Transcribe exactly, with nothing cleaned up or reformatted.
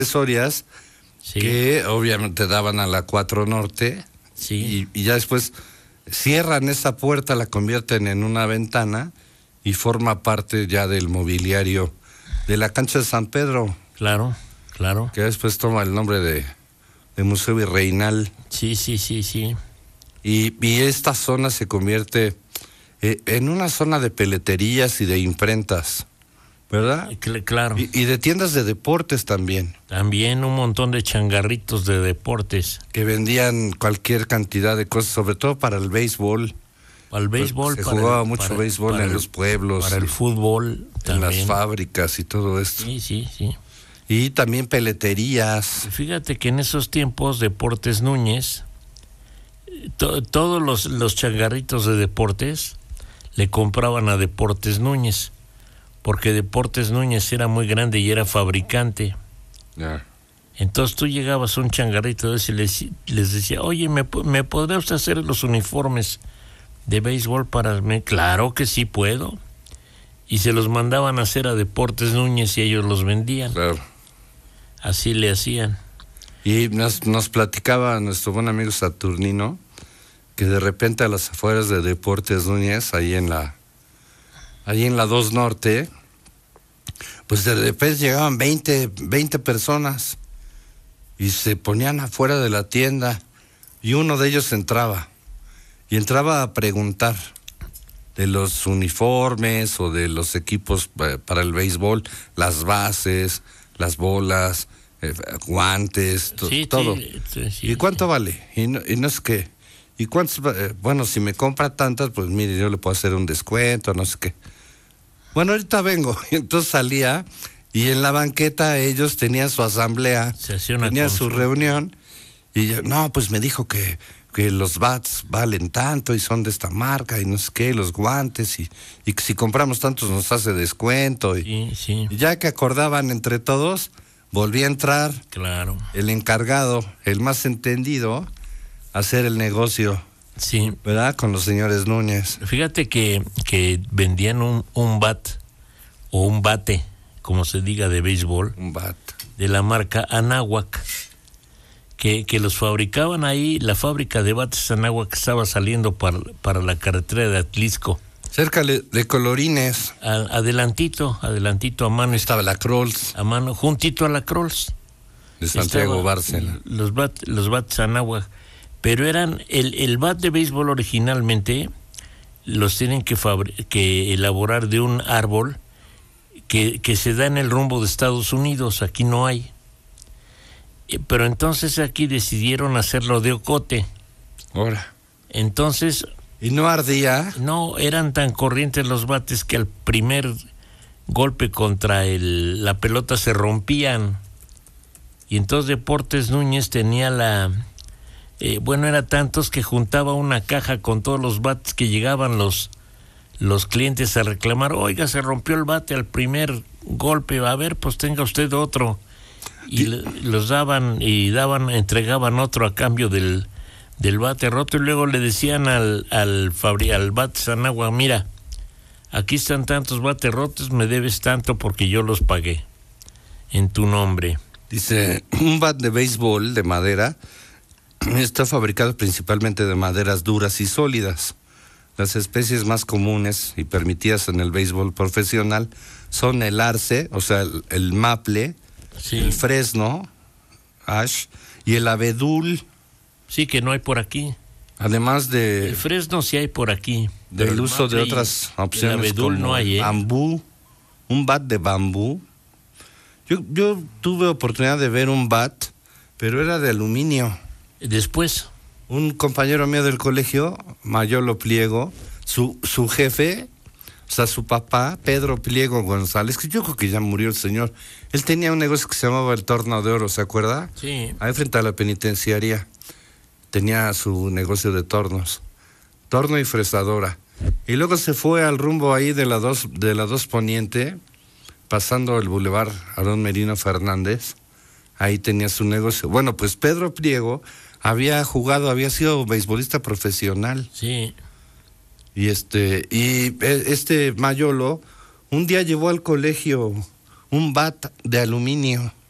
accesorias sí. que obviamente daban a la cuatro Norte sí. y, y ya después cierran esa puerta, la convierten en una ventana y forma parte ya del mobiliario de la cancha de San Pedro. Claro, claro. Que después toma el nombre de, de Museo Virreinal. Sí, sí, sí, sí. Y, y esta zona se convierte eh, en una zona de peleterías y de imprentas, ¿verdad? Claro. Y, y de tiendas de deportes también. También un montón de changarritos de deportes. Que vendían cualquier cantidad de cosas, sobre todo para el béisbol. Para el béisbol. Pues se para jugaba el, mucho para, béisbol para en el, los pueblos. Para el fútbol también. En las fábricas y todo esto. Sí, sí, sí. Y también peleterías. Fíjate que en esos tiempos Deportes Núñez, to, todos los, los changarritos de deportes le compraban a Deportes Núñez, porque Deportes Núñez era muy grande y era fabricante. Yeah. Entonces tú llegabas a un changarrito de ese y les, les decía, oye, ¿me, ¿me podría usted hacer los uniformes de béisbol para mí? Claro que sí puedo. Y se los mandaban a hacer a Deportes Núñez y ellos los vendían. Claro. Así le hacían. Y nos, nos platicaba nuestro buen amigo Saturnino que de repente a las afueras de Deportes Núñez, ahí en la ahí en la dos Norte, pues de repente llegaban veinte, veinte personas y se ponían afuera de la tienda y uno de ellos entraba y entraba a preguntar de los uniformes o de los equipos para el béisbol, las bases, las bolas, eh, guantes, to, sí, todo. Sí, sí, sí, ¿Y cuánto sí. vale? Y no, y no es que, ¿y cuántos? Eh, bueno, si me compra tantas, pues mire, yo le puedo hacer un descuento, no sé qué. Bueno, ahorita vengo. Y entonces salía y en la banqueta ellos tenían su asamblea, tenían su reunión y yo, no, pues me dijo que que los bats valen tanto y son de esta marca y no sé qué, los guantes y, y que si compramos tantos nos hace descuento y, sí, sí. y ya que acordaban entre todos, volví a entrar claro. el encargado, el más entendido, a hacer el negocio, sí. ¿verdad? Con los señores Núñez. Fíjate que, que vendían un, un bat o un bate, como se diga de béisbol, un bat de la marca Anáhuac. Que, que los fabricaban ahí, la fábrica de bates Anáhuac estaba saliendo para, para la carretera de Atlisco. Cerca de, de Colorines. A, adelantito, adelantito a mano. Estaba la Krols. A mano, juntito a la Krols. De Santiago Bárcena. Los, bat, los bates Anáhuac. Pero eran, el, el bat de béisbol originalmente los tienen que, fabri- que elaborar de un árbol que, que se da en el rumbo de Estados Unidos, aquí no hay. Pero entonces aquí decidieron hacerlo de ocote. Ahora. Entonces... ¿Y no ardía? No, eran tan corrientes los bates que al primer golpe contra el, la pelota se rompían. Y entonces Deportes Núñez tenía la... Eh, bueno, era tantos que juntaba una caja con todos los bates que llegaban los, los clientes a reclamar. Oiga, se rompió el bate al primer golpe. A ver, pues tenga usted otro. Y le, los daban y daban, entregaban otro a cambio del, del bate roto y luego le decían al al, fabri, al bate Anáhuac, mira, aquí están tantos bates rotos, me debes tanto porque yo los pagué en tu nombre. Dice, un bat de béisbol de madera está fabricado principalmente de maderas duras y sólidas. Las especies más comunes y permitidas en el béisbol profesional son el arce, o sea, el, el maple, sí. el fresno, ash, y el abedul. Sí, que no hay por aquí. Además de... El fresno sí hay por aquí. Del uso de otras opciones. El abedul como no hay, ¿eh? Bambú, un bat de bambú. Yo, yo tuve oportunidad de ver un bat, pero era de aluminio. Después... Un compañero mío del colegio, Mayolo Pliego, su, su jefe, o sea, su papá, Pedro Pliego González, que yo creo que ya murió el señor, él tenía un negocio que se llamaba el Torno de Oro, ¿se acuerda? Sí. Ahí frente a la penitenciaría, tenía su negocio de tornos, torno y fresadora. Y luego se fue al rumbo ahí de la dos, de la dos Poniente, pasando el Boulevard Aarón Merino Fernández, ahí tenía su negocio. Bueno, pues Pedro Pliego había jugado, había sido beisbolista profesional. Sí. Y este, y este Mayolo un día llevó al colegio un bat de aluminio